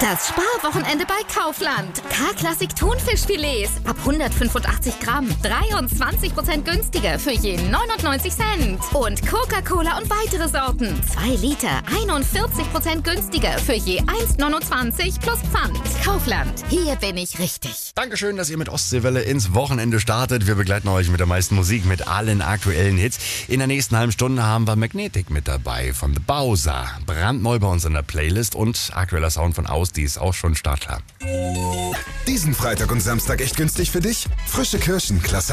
Das Sparwochenende bei Kaufland. K-Klassik Thunfischfilets ab 185 Gramm. 23% günstiger für je 99 Cent. Und Coca-Cola und weitere Sorten. 2 Liter, 41% günstiger für je 1,29 plus Pfand. Kaufland, hier bin ich richtig. Dankeschön, dass ihr mit Ostseewelle ins Wochenende startet. Wir begleiten euch mit der meisten Musik, mit allen aktuellen Hits. In der nächsten halben Stunde haben wir Magnetic mit dabei von The Bowser. Brandneu bei uns in der Playlist und aktueller Sound von Aus, die ist auch schon startklar. Diesen Freitag und Samstag echt günstig für dich? Frische Kirschen, klasse